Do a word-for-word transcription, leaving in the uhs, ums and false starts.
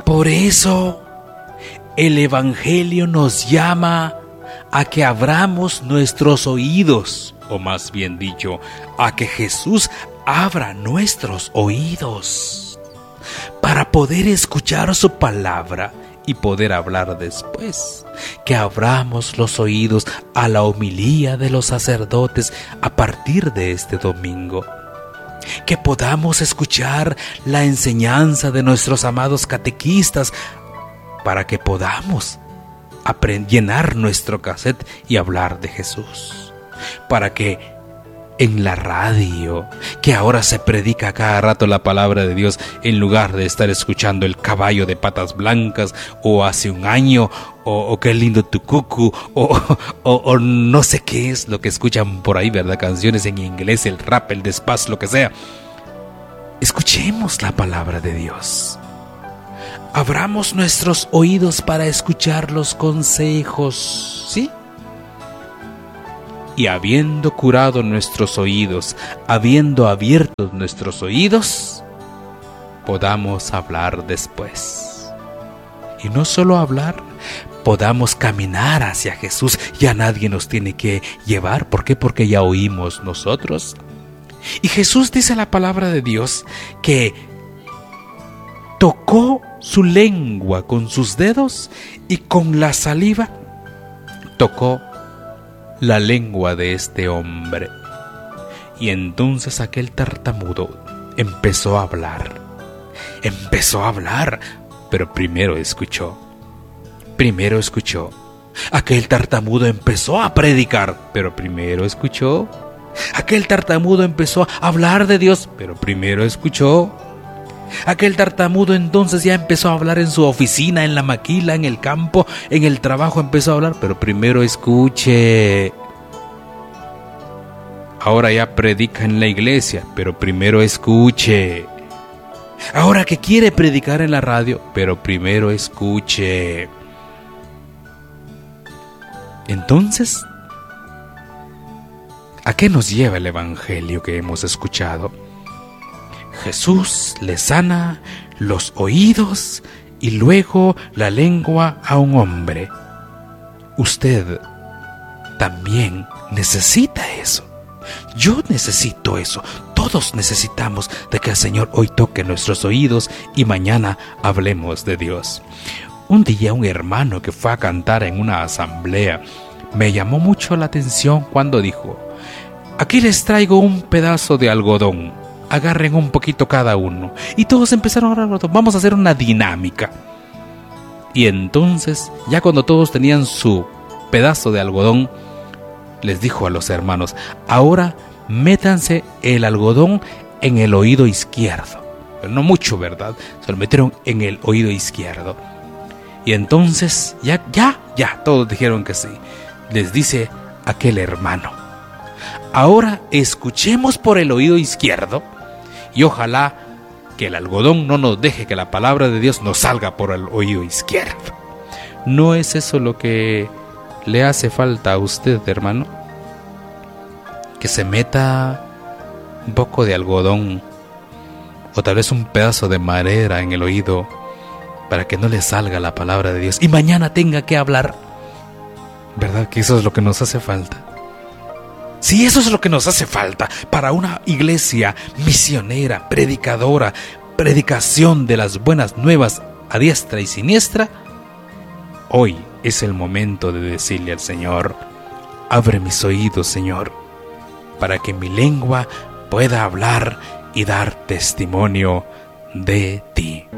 Por eso el Evangelio nos llama a que abramos nuestros oídos, o más bien dicho, a que Jesús abra nuestros oídos para poder escuchar su palabra y poder hablar después. Que abramos los oídos a la homilía de los sacerdotes a partir de este domingo. Que podamos escuchar la enseñanza de nuestros amados catequistas para que podamos aprender, llenar nuestro cassette y hablar de Jesús. Para que en la radio, que ahora se predica a cada rato la palabra de Dios, en lugar de estar escuchando el caballo de patas blancas, o hace un año, o, o qué lindo tu cucu, o, o, o no sé qué es lo que escuchan por ahí, ¿verdad? Canciones en inglés, el rap, el despacio, lo que sea. Escuchemos la palabra de Dios. Abramos nuestros oídos para escuchar los consejos, ¿sí? Y habiendo curado nuestros oídos, habiendo abierto nuestros oídos, podamos hablar después. Y no solo hablar, podamos caminar hacia Jesús. Ya nadie nos tiene que llevar. ¿Por qué? Porque ya oímos nosotros. Y Jesús dice la palabra de Dios que tocó su lengua con sus dedos y con la saliva tocó la lengua de este hombre. Y entonces aquel tartamudo empezó a hablar. Empezó a hablar, pero primero escuchó. Primero escuchó. Aquel tartamudo empezó a predicar, pero primero escuchó. Aquel tartamudo empezó a hablar de Dios, pero primero escuchó. Aquel tartamudo entonces ya empezó a hablar en su oficina, en la maquila, en el campo, en el trabajo empezó a hablar, pero primero escuche. Ahora ya predica en la iglesia, pero primero escuche. Ahora que quiere predicar en la radio, pero primero escuche. Entonces, ¿a qué nos lleva el Evangelio que hemos escuchado? Jesús le sana los oídos y luego la lengua a un hombre. Usted también necesita eso. Yo necesito eso. Todos necesitamos de que el Señor hoy toque nuestros oídos y mañana hablemos de Dios. Un día un hermano que fue a cantar en una asamblea me llamó mucho la atención cuando dijo: aquí les traigo un pedazo de algodón, agarren un poquito cada uno. Y todos empezaron a agarrar, vamos a hacer una dinámica. Y entonces, ya cuando todos tenían su pedazo de algodón, les dijo a los hermanos: ahora métanse el algodón en el oído izquierdo. Pero no mucho, ¿verdad? Se lo metieron en el oído izquierdo. Y entonces, ya, ya, ya, todos dijeron que sí. Les dice aquel hermano: ahora escuchemos por el oído izquierdo y ojalá que el algodón no nos deje que la palabra de Dios nos salga por el oído izquierdo. ¿No es eso lo que le hace falta a usted, hermano? Que se meta un poco de algodón o tal vez un pedazo de madera en el oído para que no le salga la palabra de Dios y mañana tenga que hablar. ¿Verdad que eso es lo que nos hace falta? Sí, eso es lo que nos hace falta para una iglesia misionera, predicadora, predicación de las buenas nuevas a diestra y siniestra. Hoy es el momento de decirle al Señor: abre mis oídos, Señor, para que mi lengua pueda hablar y dar testimonio de ti.